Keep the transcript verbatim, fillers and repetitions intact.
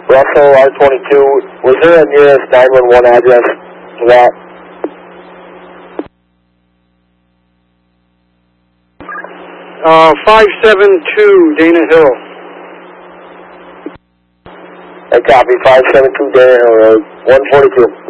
Russell, R twenty-two. Was there a nearest nine one one address to that? Uh, five seven two Dana Hill. I copy, five seven two Dana Hill Road, one forty-two.